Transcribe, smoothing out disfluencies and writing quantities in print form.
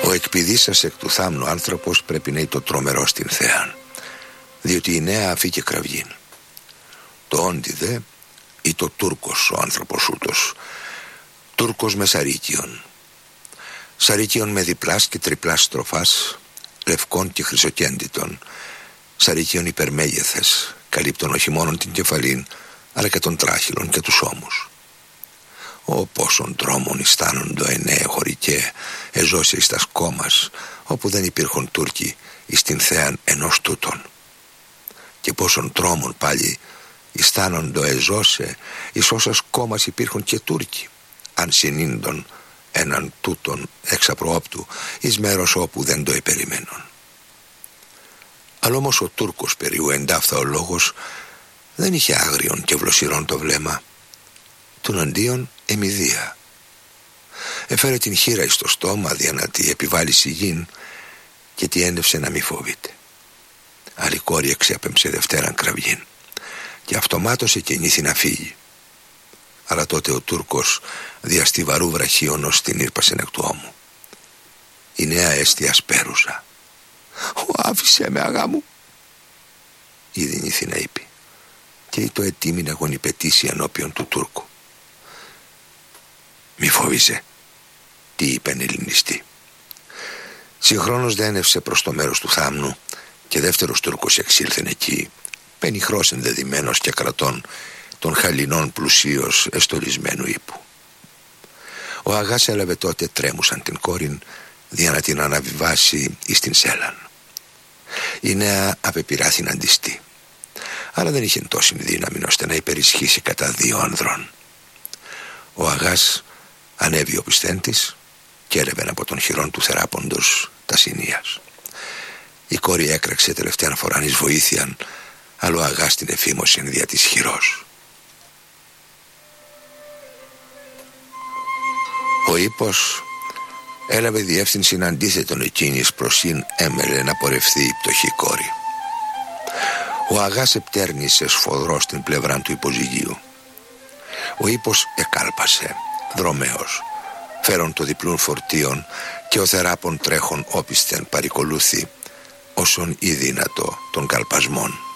Ο εκπηδήσας εκ του θάμνου άνθρωπος πρέπει να είναι το τρομερό στην Θέαν, διότι η νέα αφήκε κραυγήν. Το όντι δε ή το Τούρκος ο άνθρωπος ούτως, Τούρκος με σαρίκιον, σαρίκιον με διπλάς και τριπλάς στροφάς, λευκών και χρυσοκέντητων, σαρίκιον υπερμέγεθες, καλύπτων όχι μόνο την κεφαλήν, αλλά και των τράχυλων και τους ώμους. Ω πόσον τρόμων αισθάνοντο εννέα χωρικέ, εζώσε εις τας κόμας, όπου δεν υπήρχον Τούρκοι, εις την Θέαν ενός τούτων. Και πόσον τρόμων πάλι αισθάνοντο εζώσε, εις όσας κόμας υπήρχον και Τούρκοι, αν συνήντον έναν τούτον εξ απροόπτου, εις μέρος όπου δεν το επεριμένουν. Αλλά όμως ο Τούρκος περιού εντάφθα ο λόγος δεν είχε άγριον και βλοσιρόν το βλέμμα, τον αντίον εμιδία. Έφερε την χείρα εις το στόμα δια να τη επιβάλλει σιγήν και τη έντευσε να μη φοβείται. Άλλη κόρη εξέπεμψε δευτέραν κραυγήν και αυτομάτως εκενήθη να φύγει. Αλλά τότε ο Τούρκος δια στιβαρού βραχίωνος την ήρπασεν εκ του ώμου. Η νέα έστη ασπέρουσα. «Άφησε με, αγά μου», ήδη νήθη να είπε, και το ετοίμη να γονιπετήσει ενώπιον του Τούρκου. «Μη φοβείσαι», τι είπεν ελληνιστή. Συγχρόνως δένευσε προς το μέρος του θάμνου και δεύτερος Τούρκος εξήλθεν εκεί, πενιχρός ενδεδειμένος και κρατών των χαλινών πλουσίως εστολισμένου ύπου. Ο αγάς έλαβε τότε τρέμουσαν την κόρην δια να την αναβιβάσει εις την σέλαν. Η νέα απεπειράθη να αντιστεί, αλλά δεν είχε τόση δύναμη ώστε να υπερισχύσει κατά δύο ανδρών. Ο αγάς ανέβη ο πισθέντης και έλεβεν από τον χειρόν του θεράποντος τα συνείας. Η κόρη έκραξε τελευταία φοράν εις βοήθειαν, αλλά ο αγάς την εφήμωσεν δια της χειρός. Ο ύπος έλαβε διεύθυνση αντίθετον εκείνης προσήν έμελε να πορευθεί η πτωχή κόρη. Ο αγάς επτέρνησε σφοδρό στην πλευρά του υποζυγίου. Ο ύπος εκάλπασε δρομέως, φέρον το διπλούν φορτίον και ο θεράπων τρέχον όπισθεν παρικολούθη όσον ή δύνατο των καλπασμών.